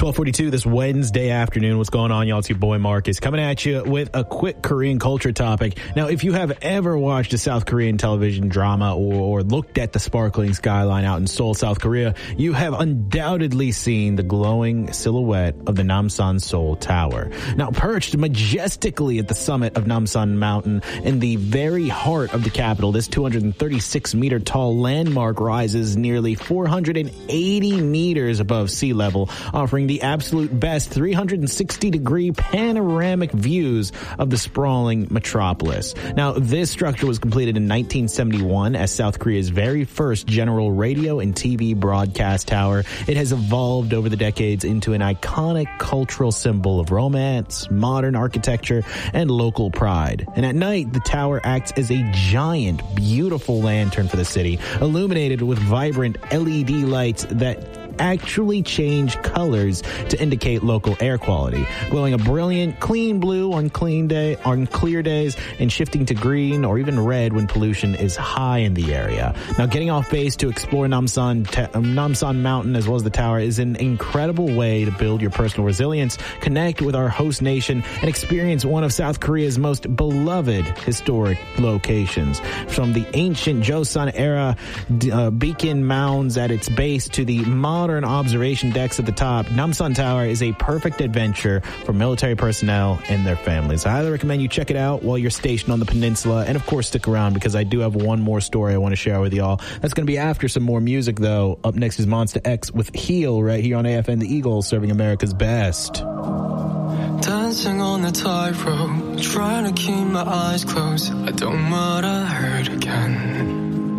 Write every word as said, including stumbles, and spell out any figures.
twelve forty-two this Wednesday afternoon. What's going on, y'all? It's your boy Marcus coming at you with a quick Korean culture topic. Now, if you have ever watched a South Korean television drama or, or looked at the sparkling skyline out in Seoul, South Korea, you have undoubtedly seen the glowing silhouette of the Namsan Seoul Tower. Now, perched majestically at the summit of Namsan Mountain in the very heart of the capital, this two hundred thirty-six meter tall landmark rises nearly four hundred eighty meters above sea level, offering the absolute best three hundred sixty degree panoramic views of the sprawling metropolis. Now, this structure was completed in nineteen seventy-one as South Korea's very first general radio and T V broadcast tower. It has evolved over the decades into an iconic cultural symbol of romance, modern architecture, and local pride. And at night, the tower acts as a giant, beautiful lantern for the city, illuminated with vibrant L E D lights that actually change colors to indicate local air quality, glowing a brilliant, clean blue on clean day on clear days, and shifting to green or even red when pollution is high in the area. Now, getting off base to explore Namsan ta- Namsan Mountain as well as the tower is an incredible way to build your personal resilience, connect with our host nation, and experience one of South Korea's most beloved historic locations. From the ancient Joseon era uh, beacon mounds at its base to the modern observation decks at the top, Namsan Tower is a perfect adventure for military personnel and their families. I highly recommend you check it out while you're stationed on the peninsula, and of course stick around because I do have one more story I want to share with y'all. That's going to be after some more music, though. Up next is Monster X with Heal right here on A F N The Eagle, serving America's best. Dancing on the tightrope, trying to keep my eyes closed. I don't want to hurt again.